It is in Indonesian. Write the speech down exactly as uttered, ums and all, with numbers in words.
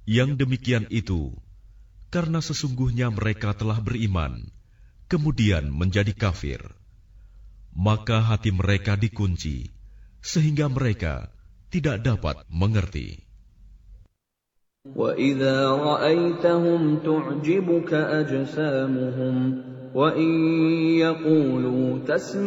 Yang demikian itu karena sesungguhnya mereka telah beriman, kemudian menjadi kafir. Maka hati mereka dikunci, sehingga mereka tidak dapat mengerti. وَإِذَا رَأَيْتَهُمْ تُعْجِبُكَ أَجْسَامُهُمْ وَإِنْ يَقُولُوا تَسْمَعْ